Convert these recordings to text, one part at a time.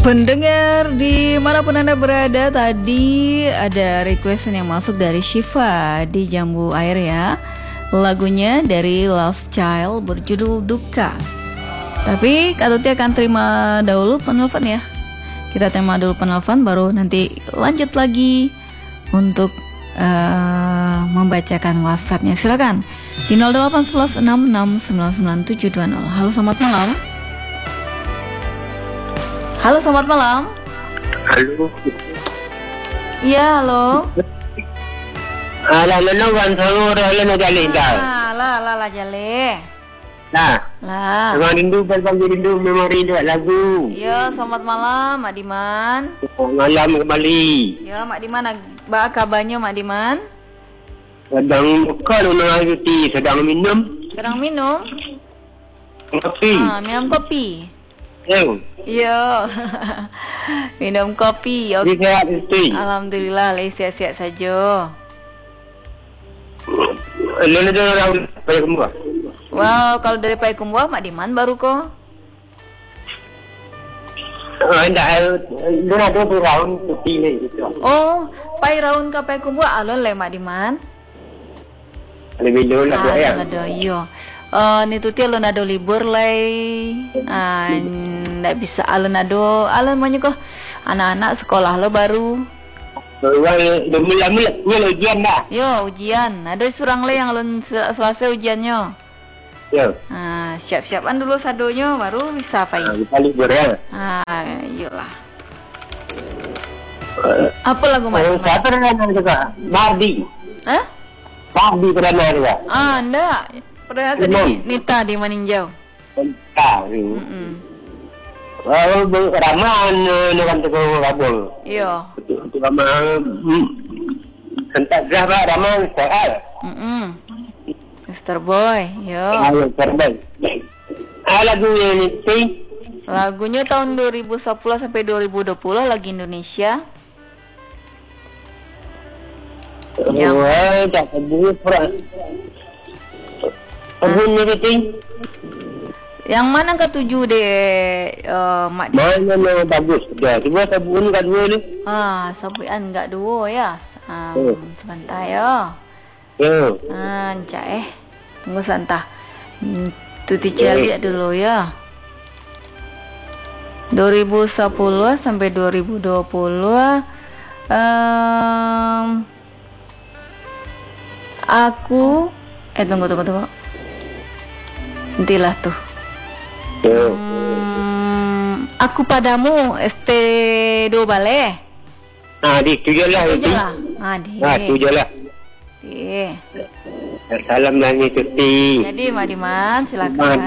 Pendengar dimanapun Anda berada, tadi ada requestan yang masuk dari Syifa di Jambu Air ya. Lagunya dari Last Child berjudul Duka. Tapi Kak Tuti akan terima dahulu penelpon ya. Kita terima dulu penelpon, baru nanti lanjut lagi untuk membacakan WhatsAppnya. Silakan di 08116699720. Halo, selamat malam. Halo, selamat malam. Halo. Iya, halo. Ala lalawan sama orang lain jale dah. La jale. Nah. Lah. Memang rindu memori dua lagu. Iya, selamat malam, Mak Diman. Malam kembali. Ya, Mak Diman, apa kabarnya Mak Diman? Sedang buka nang cuti, sedang minum. Sedang minum? Kopi. Minum kopi. Ya. Minum kopi. Okey. Sihat cuti. Alhamdulillah, sihat-sihat saja. Lalu dia orang bayar semua. Wow, kalau dari Payakumbuh, Mak Diman baru kok. Dia ada tahun cuti ni. Oh, Pai raun ke Payakumbuh alon le Mak Diman. Lebih dulu lah ya. Ada iyo. Ni tuti alon ada libur lai. Ndak bisa alon banyak kok. Anak-anak sekolah lo baru. Mula ujian dah. Yo, ujian. Ada surang le yang alun selesai ujiannya. Ya. Siap-siapan dulu sadonya baru bisa Pai. Kita libur ya. Iyalah. Apa lagu Mak Diman? Siapa yang juga? Barbie. Hah? Barbie pernah juga. Enggak. Pernah tadi Nita di Maninjau. Tahu. Raman dengan tukang kabel. Iya. Untuk raman. Sentak berapa raman soal? Mr. Boy, yo. Ayo terbaik. Lagu ini sih. Lagunya tahun 2010 sampai 2020 lagi Indonesia. Tak sebut perang. Sebutnya keting. Yang mana ketujuh deh, Mak Diman? Mana yang bagus? Dah, cuba sabun kat dua ni. Sabuan enggak dua ya. Sebentar ya. Encak tunggu santah. Tuti cari dulu ya. 2010 sampai 2020 aku tunggu. Nantilah tuh. Aku padamu ST2 Balai. Di tu je lah. Tu je lah. Salam lagi cuti. Jadi Mak Diman silakan.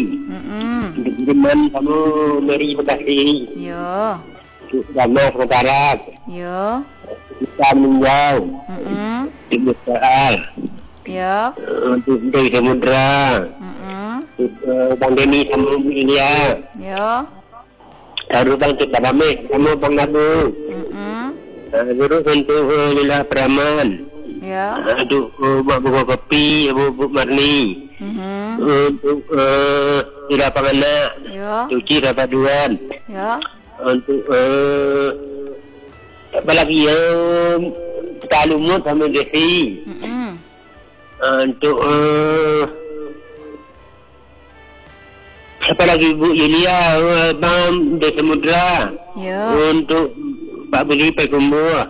Diman kamu Mary Bekasi. Yo. Sama sementara. Yo. Kita menjauh. Ibu soal. Yo. Untuk dari Samudra. Bang Denny sama Bu Ilya. Yo. Baru Bang Cipta Damai sama Bang Nabu. Terus untuk Lila Praman. Ya. Untuk buat buku kopi, Bu Marni. Untuk Lila Panganak. Ya. Cuci Rapaduan. Ya. Untuk apa lagi yang kita lumut sama Desi. Untuk siapa lagi Bu Yulia, Bang Desa Samudra. Ya. Untuk Pak Budi Payakumbuh.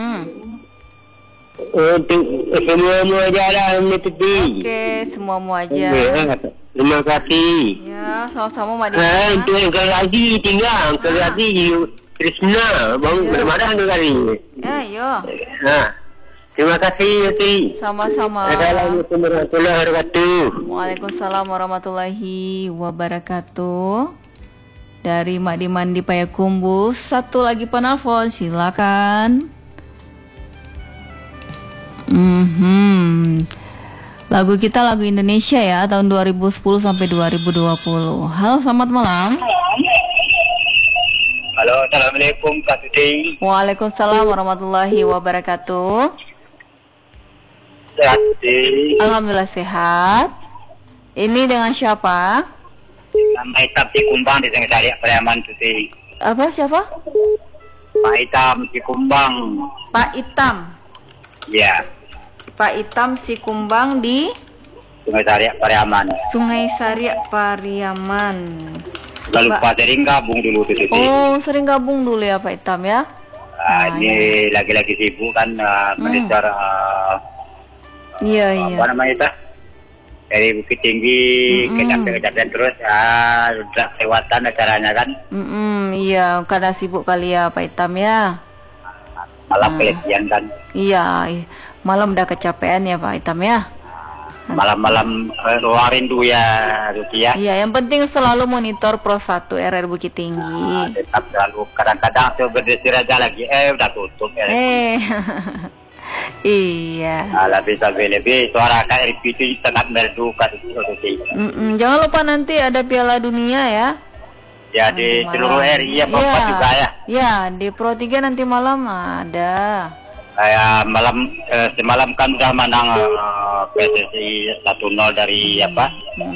Untuk semua aja lah Nituti. Okey, semua aja. Terima kasih. Ya, sama-sama Mak Diman. Untuk yang lagi tinggal, lagi Krishna, Bang Bermarah tu kali. Yo. Terima kasih Yuti. Sama-sama. Assalamualaikum warahmatullahi wabarakatuh. Waalaikumsalam warahmatullahi wabarakatuh. Dari Mak Diman di Payakumbuh. Satu lagi penelpon, silakan. Lagu kita lagu Indonesia ya, tahun 2010 sampai 2020. Halo, selamat malam. Halo, Assalamualaikum Kak Tuti. Waalaikumsalam warahmatullahi wabarakatuh. Sehat. Alhamdulillah sehat. Ini dengan siapa? Sampai tapi kumbang di tengah cari Preman Tuti. Apa siapa? Pak Itam si Kumbang. Pak Itam. Ya. Pak Itam si Kumbang di Sungai Sariak Pariaman. Sungai Sariak Pariaman. Lalu Pak sering gabung dulu tuh. Oh, sering gabung dulu ya Pak Itam ya. Ini lagi-lagi sibuk kan monitor Iya. apa namanya itu? Dari Bukit Tinggi ke Capek terus udah lewatan acaranya kan. Iya, karena sibuk kali ya Pak Itam ya. Malam pelatihan kan. Iya, malam udah kecapean ya Pak Itam ya. Malam-malam luarin tuh ya Ruti ya. Iya, yang penting selalu monitor Pro 1 RR Bukit Tinggi. Tetap selalu kadang-kadang tuh berdesir aja lagi udah tutup ya. Iya. Lebih suara KRP itu sangat merdu kan Ruti. Jangan lupa nanti ada Piala Dunia ya. Ya di seluruh RI ya Bapak juga ya. Ya, di Pro 3 nanti malam ada. Malam semalam kan udah menang PSSI 1-0 dari apa?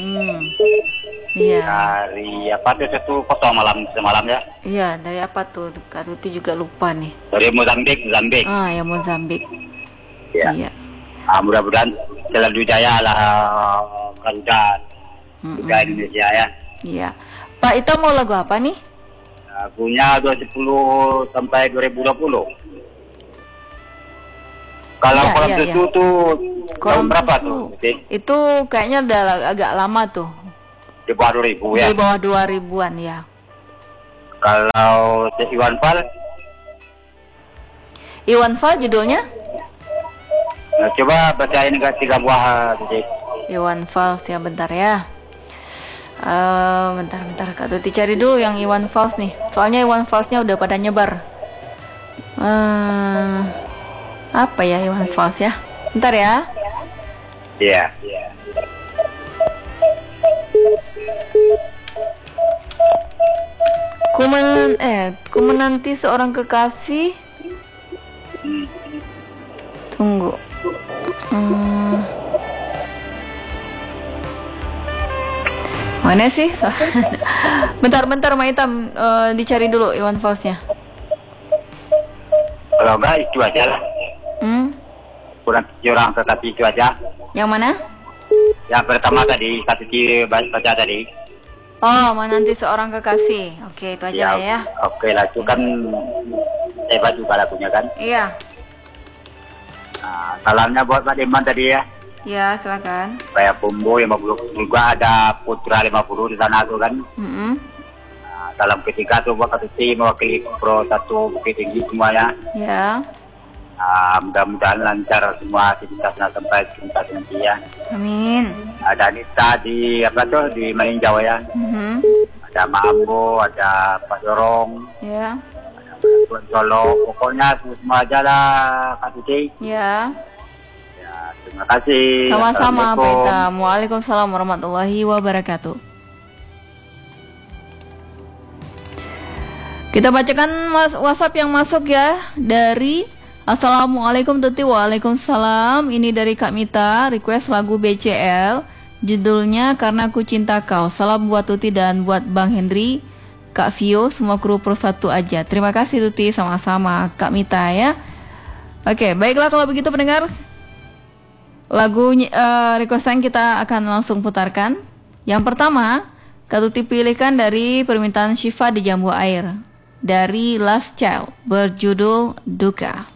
Iya. Dari apa tuh 1-0 malam semalam ya? Iya, dari apa tuh? Kak Tuti juga lupa nih. Dari Mozambik. Ya Mozambik. Ya. Iya. Mudah-mudahan selalu jaya lah Garuda juga Indonesia ya. Iya. Pak Ita mau lagu apa nih? Lagunya 2010 sampai 2020. Kalau kolam susu tuh tahun berapa tuh? Itu kayaknya udah agak lama tuh. Di bawah 2000 ya? Di bawah 2000-an ya. Kalau Iwan Fals? Iwan Fals judulnya? Nah, coba bacain ke 3 buah. Iwan Fals ya, bentar ya. Bentar Kak Tuti cari dulu yang Iwan Fals nih. Soalnya Iwan Falsnya udah pada nyebar. Apa ya Iwan Fals ya? Bentar ya. Iya. Ku menanti seorang kekasih. Tunggu. Mana sih? Bentar Mak Itam, dicari dulu Iwan Falsnya. Kalau enggak itu aja lah. Kurang orang tetapi itu aja. Yang mana? Yang pertama tadi satu baca tadi. Oh, menanti seorang kekasih. Oke, itu aja ya. Oke lah, itu kan hebat juga lagunya kan. Iya. Salamnya buat Pak Diman tadi ya. Ya, silakan. Kayak Pumbo 50 juga ada Putra 50 di sana tuh kan. Salam ketiga tuh buat Katuti mewakili Pro 1 Bukit Tinggi semuanya. Ya. Mudah-mudahan lancar semua aktivitasnya sampai tuntas nanti ya. Amin. Ada Nita di di Maninjau ya. Ada Mambo, ada Pak Dorong. Ya. Ada Tuan Solo. Pokoknya semua aja lah Katuti. Ya. Terima kasih. Sama-sama Pak Itam. Waalaikumsalam warahmatullahi wabarakatuh. Kita bacakan WhatsApp yang masuk ya. Dari Assalamualaikum Tuti. Waalaikumsalam. Ini dari Kak Mita. Request lagu BCL. Judulnya Karena Aku Cinta Kau. Salam buat Tuti dan buat Bang Hendri, Kak Vio, semua kru Pro 1 aja. Terima kasih Tuti. Sama-sama Kak Mita ya. Oke, baiklah kalau begitu pendengar. Lagu requestan kita akan langsung putarkan. Yang pertama, Kak Tuti pilihkan dari permintaan Syifa di Jambu Air dari Last Child berjudul Duka.